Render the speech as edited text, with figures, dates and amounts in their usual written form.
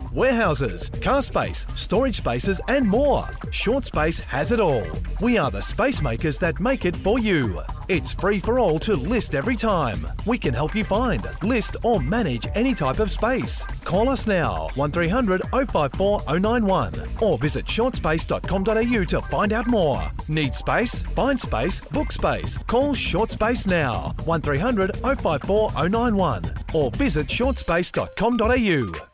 warehouses, car space, storage spaces and more. Short Space has it all. We are the space makers that make it for you. It's free for all to list every time. We can help you find, list or manage any type of space. Call us now, 1300 054 091 or visit shortspace.com.au to find out more. Need space? Find space, book space. Call Short Space now, 1300 054 091 or visit shortspace.com.au.